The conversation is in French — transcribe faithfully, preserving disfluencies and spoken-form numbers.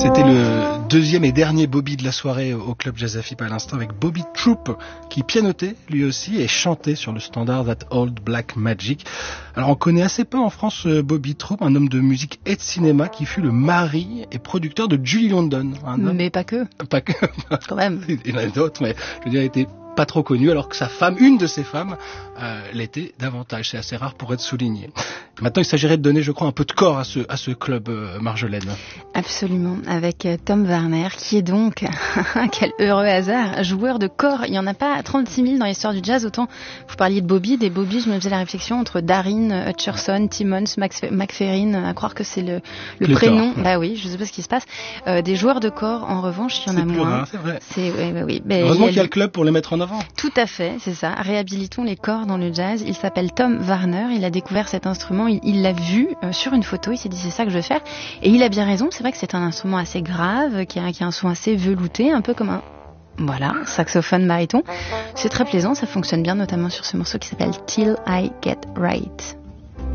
C'était le deuxième et dernier Bobby de la soirée au Club Jazz Afib à l'instant, avec Bobby Troup qui pianotait lui aussi et chantait sur le standard That Old Black Magic. Alors on connaît assez peu en France Bobby Troup, un homme de musique et de cinéma qui fut le mari et producteur de Julie London. Un homme... Mais pas que. Pas que. Quand même. Il y en a d'autres, mais je veux dire, il était pas trop connu, alors que sa femme, une de ses femmes, euh, l'était davantage. C'est assez rare pour être souligné. Maintenant, il s'agirait de donner, je crois, un peu de corps à ce, à ce club, euh, Marjolaine. Absolument, avec euh, Tom Warner, qui est donc, quel heureux hasard, joueur de corps. Il n'y en a pas trente-six mille dans l'histoire du jazz. Autant, vous parliez de Bobby, des Bobby, je me faisais la réflexion entre Darin, Hutcherson, Timmons, Max, McFerrin, à croire que c'est le, le prénom. Bah oui, je sais pas ce qui se passe. Euh, des joueurs de corps, en revanche, il y en a c'est moins. Rare, c'est vrai. C'est, ouais, bah oui. Mais heureusement il y a qu'il y a le club pour les mettre en avant. Tout à fait, c'est ça. Réhabilitons les corps dans le jazz. Il s'appelle Tom Warner. Il a découvert cet instrument. Il, il l'a vu euh, sur une photo. Il s'est dit c'est ça que je vais faire. Et il a bien raison. C'est vrai que c'est un instrument assez grave, qui a, qui a un son assez velouté, un peu comme un voilà saxophone baryton. C'est très plaisant. Ça fonctionne bien, notamment sur ce morceau qui s'appelle Till I Get Right.